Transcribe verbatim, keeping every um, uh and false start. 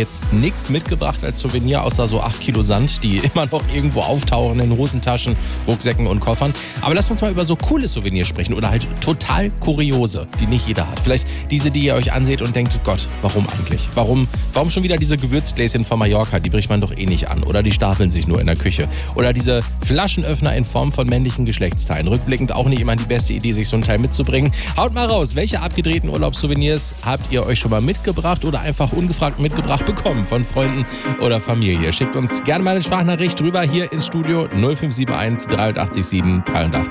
jetzt nichts mitgebracht als Souvenir, außer so acht Kilo Sand, die immer noch irgendwo auftauchen in Hosentaschen, Rucksäcken und Koffern. Aber lasst uns mal über so coole Souvenirs sprechen oder halt total kuriose, die nicht jeder hat. Vielleicht diese, die ihr euch anseht und denkt, Gott, warum eigentlich? Warum, warum schon wieder diese Gewürzgläschen von Mallorca? Die bricht man doch eh nicht an. Oder die stapeln sich nur in der Küche. Oder diese Flaschenöffner in Form von männlichen Geschlechtsteilen. Rückblickend auch nicht immer die beste Idee, sich so ein Teil mitzubringen. Haut mal raus, welche abgedrehten Urlaubssouvenirs habt ihr euch schon mal mitgebracht oder einfach ungefragt mitgebracht bekommen von Freunden oder Familie? Schickt uns gerne mal eine Sprachnachricht drüber hier ins Studio null fünf sieben eins drei acht sieben drei acht